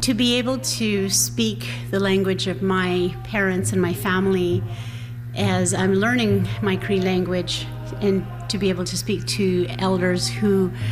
to be able to speak the language of my parents and my family as I'm learning my Cree language, and to be able to speak to elders who